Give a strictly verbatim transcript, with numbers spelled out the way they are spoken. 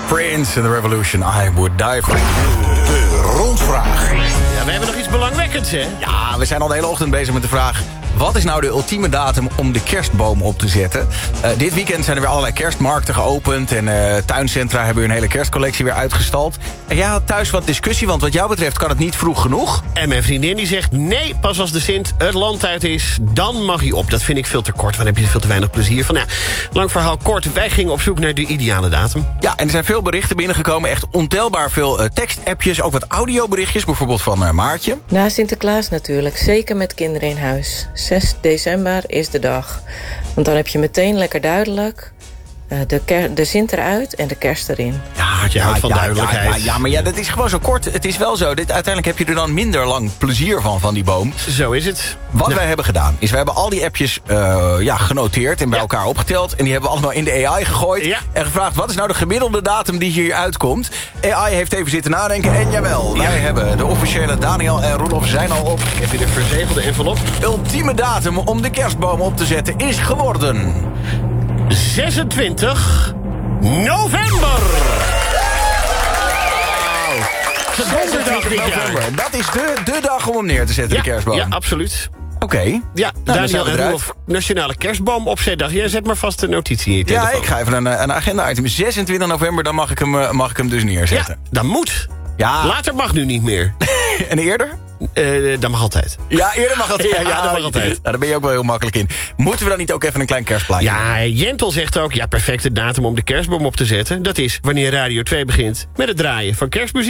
Prince and the Revolution, I would die for you. De rondvraag. Ja, we hebben nog iets belangwekkends, hè? Ja, we zijn al de hele ochtend bezig met de vraag... wat is nou de ultieme datum om de kerstboom op te zetten? Uh, dit weekend zijn er weer allerlei kerstmarkten geopend... en uh, tuincentra hebben hun hele kerstcollectie weer uitgestald. En jij had thuis wat discussie, want wat jou betreft kan het niet vroeg genoeg. En mijn vriendin die zegt... nee, pas als de Sint het land uit is, dan mag hij op. Dat vind ik veel te kort, want dan heb je veel te weinig plezier van. Nou, lang verhaal kort, wij gingen op zoek naar de ideale datum. Ja, en er zijn veel berichten binnengekomen. Echt ontelbaar veel uh, tekstappjes, ook wat audioberichtjes... bijvoorbeeld van uh, Maartje. Na Sinterklaas natuurlijk, zeker met kinderen in huis. zes december is de dag. Want dan heb je meteen lekker duidelijk... Uh, de, ker- de Sint eruit en de kerst erin. Ja, je houdt van ja, duidelijkheid. Ja, ja, ja, maar ja, dat is gewoon zo kort. Het is wel zo. Dit, uiteindelijk heb je er dan minder lang plezier van, van die boom. Zo is het. Wat Nou. wij hebben gedaan, is wij hebben al die appjes uh, ja, genoteerd... en bij Ja. elkaar opgeteld. En die hebben we allemaal in de A I gegooid. Ja. En gevraagd, wat is nou de gemiddelde datum die hier uitkomt? A I heeft even zitten nadenken. En jawel, Ja. wij hebben de officiële Daniel en Roelof zijn al op. Heb je de verzegelde envelop? Ultieme datum om de kerstboom op te zetten is geworden... zesentwintig november. Geboortedag dit jaar. november. Dat is de, de dag om hem neer te zetten, Ja, de kerstboom. ja, absoluut. Oké. Ja, Nou, dan zijn Daniel we en eruit. Roelof, Nationale Kerstboom opzetdag. Jij zet maar vast een notitie in je Ja, telefoon. ik ga even een, een agenda-item. zesentwintig november, dan mag ik hem, uh, mag ik hem dus neerzetten. Ja, dat moet. Ja. Later mag nu niet meer. En eerder? Uh, dat mag altijd. Ja, eerder mag het. Ja, Ja, dat mag altijd. Nou, daar ben je ook wel heel makkelijk in. Moeten we dan niet ook even een klein kerstplaatje? Ja, Jentel zegt ook... ja, perfecte datum om de kerstboom op te zetten. Dat is wanneer Radio twee begint met het draaien van kerstmuziek.